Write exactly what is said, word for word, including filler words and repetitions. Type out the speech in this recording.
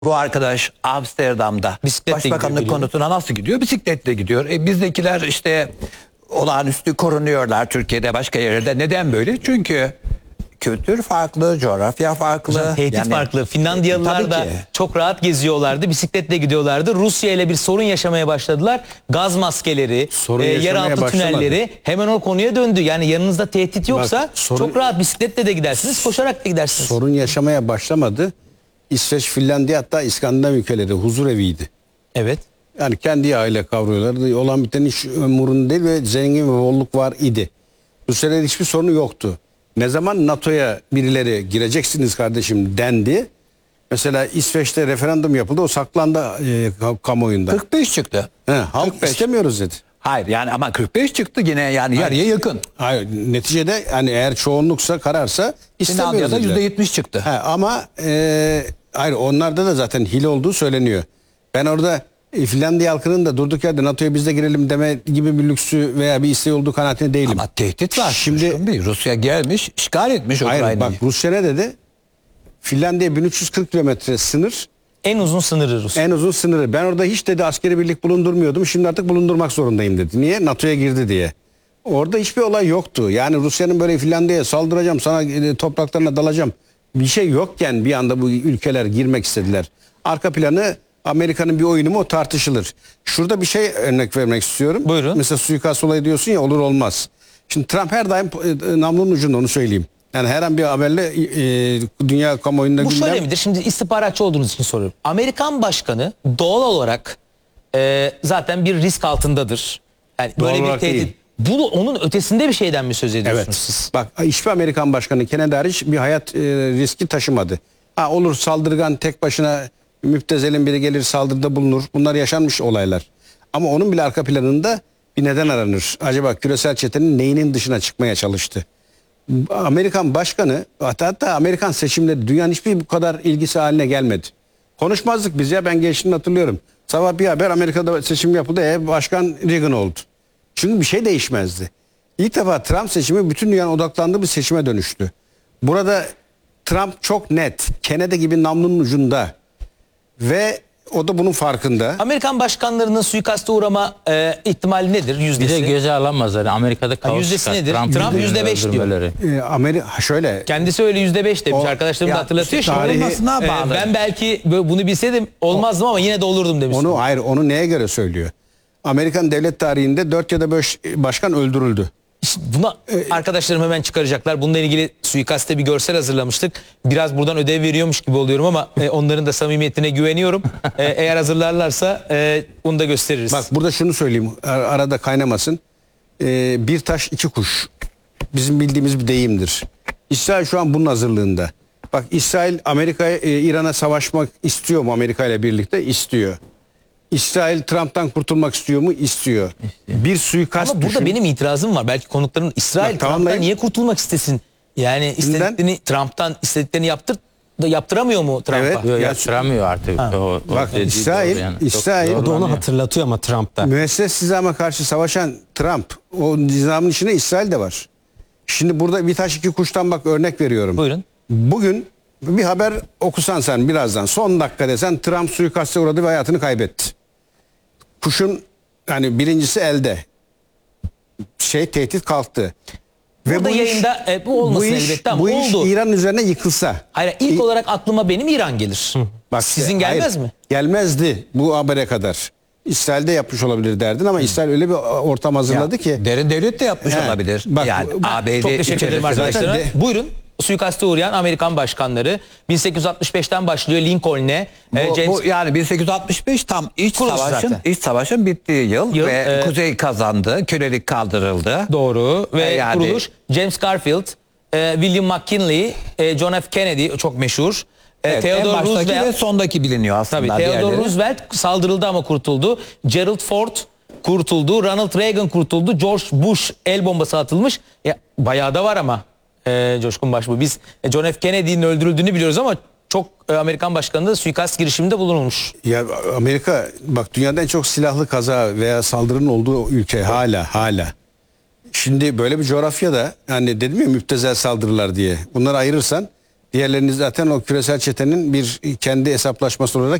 Bu arkadaş Amsterdam'da Bisikletle başbakanlık gidiyor, konutuna nasıl gidiyor? Bisikletle gidiyor. E, bizdekiler işte olağanüstü korunuyorlar Türkiye'de, başka yerde. Neden böyle? Çünkü kültür farklı, coğrafya farklı. Hocam, tehdit Yani- farklı. Finlandiyalılar Tabii da ki. çok rahat geziyorlardı. Bisikletle gidiyorlardı. Rusya ile bir sorun yaşamaya başladılar. Gaz maskeleri, Sorun e, yaşamaya yeraltı başlamadı. tünelleri hemen o konuya döndü. Yani yanınızda tehdit yoksa Bak, sorun- çok rahat bisikletle de gidersiniz, koşarak da gidersiniz. Sorun yaşamaya başlamadı. İsveç, Finlandiya, hatta İskandinav ülkeleri huzur eviydi. Evet. Yani kendi aile kavruyorlardı. Olan biten hiç umurunda değil ve zengin ve bolluk var idi. Rusya'da hiçbir sorunu yoktu. Ne zaman NATO'ya birileri gireceksiniz kardeşim dendi. Mesela İsveç'te referandum yapıldı. O saklandı e, kamuoyunda. kırk beş çıktı. He, halk kırk beş. istemiyoruz dedi. Hayır yani ama kırk beş çıktı yine, yani yarıya yakın. Hayır, neticede hani eğer çoğunluksa kararsa istemiyoruz Finlandiya'da dediler. yüzde yetmiş çıktı. He, ama e, hayır, onlarda da zaten hile olduğu söyleniyor. Ben orada e, Finlandiya halkının da durduk yerde NATO'ya biz de girelim deme gibi bir lüksü veya bir isteği olduğu kanaatinde değilim. Ama tehdit var. Şimdi- Şimdi bir Rusya gelmiş, işgal etmiş Hayır, Ukrayna'yı. bak Rusya ne dedi? Finlandiya bin üç yüz kırk kilometre sınır, En uzun sınırı Rusya. en uzun sınırı. Ben orada hiç dedi askeri birlik bulundurmuyordum. Şimdi artık bulundurmak zorundayım dedi. Niye? NATO'ya girdi diye. Orada hiçbir olay yoktu. Yani Rusya'nın böyle Finlandiya'ya saldıracağım, sana e, topraklarına dalacağım, bir şey yokken bir anda bu ülkeler girmek istediler. Arka planı Amerika'nın bir oyunu mu, o tartışılır. Şurada bir şey örnek vermek istiyorum. Buyurun. Mesela suikast olayı diyorsun ya, olur olmaz. Şimdi Trump her daim e, namlunun ucunda, onu söyleyeyim. Yani her an bir haberle e, dünya kamuoyunda Bu gündem. şöyle midir? Şimdi istihbaratçı olduğunuz için soruyorum. Amerikan başkanı doğal olarak e, zaten bir risk altındadır. Yani Doğal böyle bir olarak tehdit. değil. Bu onun ötesinde bir şeyden mi söz ediyorsunuz Evet. siz? Bak, hiçbir Amerikan başkanı Kennedy hariç bir hayat e, riski taşımadı. Ha, olur saldırgan, tek başına müptezelin biri gelir saldırıda bulunur. Bunlar yaşanmış olaylar. Ama onun bile arka planında bir neden aranır. Acaba küresel çetenin neyinin dışına çıkmaya çalıştı? Amerikan başkanı, hatta, hatta Amerikan seçimleri dünyanın hiçbir bu kadar ilgisi haline gelmedi. Konuşmazdık biz ya, ben gençliğini hatırlıyorum. Sabah bir haber, Amerika'da seçim yapıldı, e, başkan Reagan oldu. Çünkü bir şey değişmezdi. İlk defa Trump seçimi bütün dünyanın odaklandığı bir seçime dönüştü. Burada Trump çok net, Kennedy gibi namlunun ucunda ve o da bunun farkında. Amerikan başkanlarının suikaste uğrama e, ihtimali nedir? Bir Yüzdesi. de göze alamazlar. Amerika'da kaos yüzdesi çıkar. nedir? Trump yüzde beş diyor. öldürmeleri. Ee, Amerika şöyle, Kendisi öyle yüzde beş demiş. O- Arkadaşlarım da ya, hatırlatıyor. işte Şimdi tarihi- olmasına e, bağlı. ben belki böyle bunu bilseydim olmazdım ama yine de olurdum demiş. onu hayır, onu neye göre söylüyor? Amerikan devlet tarihinde dört ya da beş başkan öldürüldü. İşte buna arkadaşlarım hemen çıkaracaklar. Bununla ilgili suikaste bir görsel hazırlamıştık. Biraz buradan ödev veriyormuş gibi oluyorum ama e, onların da samimiyetine güveniyorum. E, eğer hazırlarlarsa e, bunu da gösteririz. Bak, burada şunu söyleyeyim, ar- arada kaynamasın. Ee, bir taş iki kuş. Bizim bildiğimiz bir deyimdir. İsrail şu an bunun hazırlığında. Bak, İsrail Amerika'ya, e, İran'a savaşmak istiyor mu Amerika ile birlikte? İstiyor. İsrail Trump'tan kurtulmak istiyor mu? İstiyor. Bir suikast ama burada düşün. benim itirazım var. Belki konukların İsrail Bak, Trump'tan tamamlayayım. niye kurtulmak istesin? Yani istediklerini Trump'tan istediklerini yaptır da yaptıramıyor mu Trump'a? Evet. Yok, Ya- yaptıramıyor artık. O, o Bak, dediği İsrail- doğru yani. Çok İsrail- zorlanıyor. O da onu hatırlatıyor ama Trump'ta. Müesses nizama karşı savaşan Trump, o nizamın içinde İsrail de var. Şimdi burada bir taş iki kuştan bak örnek veriyorum. Buyurun. Bugün bir haber okusan sen birazdan, son dakika desen Trump suikaste uğradı ve hayatını kaybetti. Kuşun yani birincisi elde. Şey, tehdit kalktı. Burada bu iş- yayında e, bu olmasın bu iş, elbette ama bu iş oldu. İran üzerine yıkılsa. Hayır, ilk İ- olarak aklıma benim İran gelir. Bak, Sizin hayır, gelmez mi? Gelmezdi bu habere kadar. İsrail'de yapmış olabilir derdin ama İsrail öyle bir ortam hazırladı Ya, ki. derin devlet de yapmış He, olabilir. bak, yani bu- A B D Çok teşekkür ederim içerisinde- arkadaşlar. de- Buyurun. Suikaste uğrayan Amerikan başkanları bin sekiz yüz altmış beşten başlıyor Lincoln'e. Bu, e, James bu yani bin sekiz yüz altmış beş tam iç Kuruluş savaşın zaten. iç savaşın bittiği yıl, Yıl, ve e, Kuzey kazandı, kölelik kaldırıldı. doğru ve E, yani- kuruluş James Garfield, e, William McKinley, e, John F. Kennedy çok meşhur. E, Evet, en Theodore baştaki Roosevelt. ve sondaki biliniyor aslında. Tabii Theodore diğerleri. Roosevelt saldırıldı ama kurtuldu. Gerald Ford kurtuldu. Ronald Reagan kurtuldu. George Bush el bombası atılmış. Ya, bayağı da var ama e, Coşkun Başbuğ. Biz e, John F. Kennedy'nin öldürüldüğünü biliyoruz ama çok e, Amerikan başkanı da suikast girişiminde bulunmuş. Ya Amerika, bak, dünyada en çok silahlı kaza veya saldırının olduğu ülke hala hala. Şimdi böyle bir coğrafyada, hani dedim ya müptezel saldırılar diye, bunları ayırırsan Diğerlerini zaten o küresel çetenin bir kendi hesaplaşması olarak